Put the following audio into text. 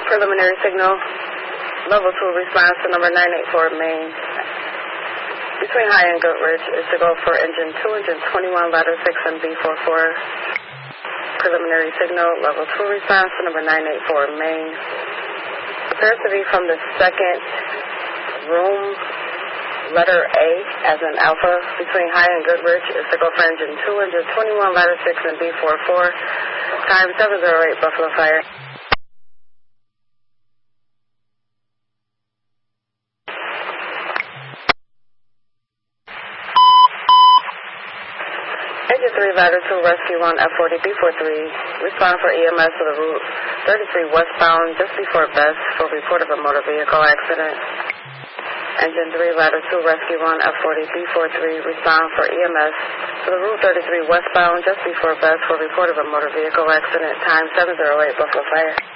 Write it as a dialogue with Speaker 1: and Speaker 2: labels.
Speaker 1: Preliminary signal, level 2 response to number 984 Main. Between High and Goodrich is to go for engine 2, engine 21, ladder 6, and B44. Preliminary signal, level 2 response to number 984 Main. Appears to be from the second room, letter A, as in Alpha. Between High and Goodrich is to go for engine 2, engine 21, ladder 6, and B44. Time 708 Buffalo Fire. Engine 3, ladder 2, rescue 1, F40, B43. Respond for EMS to the route 33 westbound, just before Best, for report of a motor vehicle accident. Engine 3, ladder 2, rescue 1, F40, B43. Respond for EMS to the route 33 westbound, just before Best, for report of a motor vehicle accident. Time 708 Buffalo Fire.